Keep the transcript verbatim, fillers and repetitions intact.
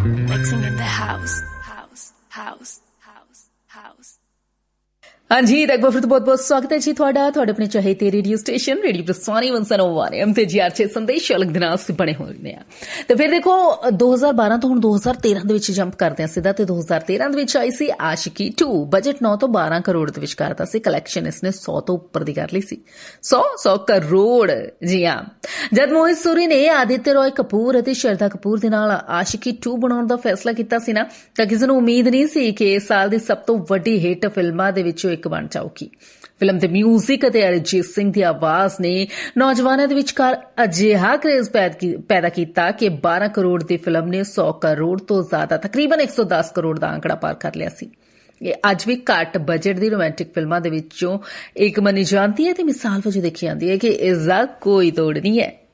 Mixing in the house, house, house, house, house. हाँ जी, एक बार फिर तो बहुत बहुत स्वागत है जी ਤੁਹਾਡਾ ਤੁਹਾਡੇ ਆਪਣੇ ਚਾਹਤੇ ਰੇਡੀਓ ਸਟੇਸ਼ਨ ਰੇਡੀਓ ਪ੍ਰਸਾਨੀ ਇੱਕ ਸੌ ਨੌ ਐਮ ਤੇ ਜੀ ਆਰ ਛੇ ਸੰਦੇਸ਼ ਅਲੱਗ ਦਿਨਾਂ ਅਸੀਂ ਬਣੇ ਹੋਏ ਆ। ਤੇ ਫਿਰ ਦੇਖੋ ਦੋ ਹਜ਼ਾਰ ਬਾਰਾਂ ਤੋਂ ਹੁਣ ਦੋ ਹਜ਼ਾਰ ਤੇਰਾਂ ਦੇ ਵਿੱਚ ਜੰਪ ਕਰਦੇ ਆ ਸਿੱਧਾ ਤੇ ਦੋ ਹਜ਼ਾਰ ਤੇਰਾਂ ਦੇ ਵਿੱਚ ਆਈ ਸੀ ਆਸ਼ਿਕੀ ਟੂ। ਬਜਟ ਨੌ ਤੋਂ ਬਾਰਾਂ ਕਰੋੜ ਦੇ ਵਿਚਕਾਰ ਦਾ ਸੀ। ਕਲੈਕਸ਼ਨ ਇਸਨੇ ਸੌ ਤੋਂ ਉੱਪਰ ਦੀ ਕਰ ਲਈ ਸੀ। ਸੌ ਸੌ ਕਰੋੜ ਜੀ ਹਾਂ। ਜਦ ਮੋਹਿਤ ਸੂਰੀ ਨੇ ਆਦਿਤਿਆ ਰॉय ਕਪੂਰ ਅਤੇ ਸ਼ਰਦਾ ਕਪੂਰ ਦੇ ਨਾਲ ਆਸ਼ਿਕੀ ਟੂ ਬਣਾਉਣ ਦਾ ਫੈਸਲਾ ਕੀਤਾ ਸੀ ਨਾ ਤਾਂ ਕਿਸੇ ਨੂੰ ਉਮੀਦ ਨਹੀਂ ਸੀ ਕਿ ਇਸ ਸਾਲ ਦੀ ਸਭ ਤੋਂ ਵੱਡੀ ਹਿੱਟ ਫਿਲਮਾਂ ਦੇ ਵਿੱਚੋਂ ਇੱਕ ਬਣ ਜਾਊਗੀ। ਫਿਲਮ ਦੇ ਮਿਊਜ਼ਿਕ ਅਤੇ ਅਰਿਜੀਤ ਸਿੰਘ ਦੀ ਆਵਾਜ਼ ਨੇ ਨੌਜਵਾਨਾਂ ਦੇ ਵਿਚਕਾਰ ਅਜਿਹਾ ਕਰੇਜ਼ ਪੈਦਾ ਕੀਤਾ ਕਿ ਬਾਰਾਂ ਕਰੋੜ ਦੀ ਫਿਲਮ ਨੇ ਸੌ ਕਰੋੜ ਤੋਂ ਜ਼ਿਆਦਾ ਤਕਰੀਬਨ ਇੱਕ ਸੌ ਦਸ ਕਰੋੜ ਦਾ ਅੰਕੜਾ ਪਾਰ ਕਰ ਲਿਆ ਸੀ। ਇਹ ਅੱਜ ਵੀ ਘੱਟ ਬਜਟ ਦੀ ਰੋਮਾਂਟਿਕ ਫਿਲਮਾਂ ਦੇ ਵਿੱਚੋਂ ਇੱਕ ਮੰਨੀ ਜਾਂਦੀ ਹੈ ਤੇ ਮਿਸਾਲ ਵਜੋਂ ਦੇਖੀ ਜਾਂਦੀ ਹੈ ਕਿ ਇਸ ਦਾ ਕੋਈ ਤੋੜ ਨਹੀਂ ਹੈ।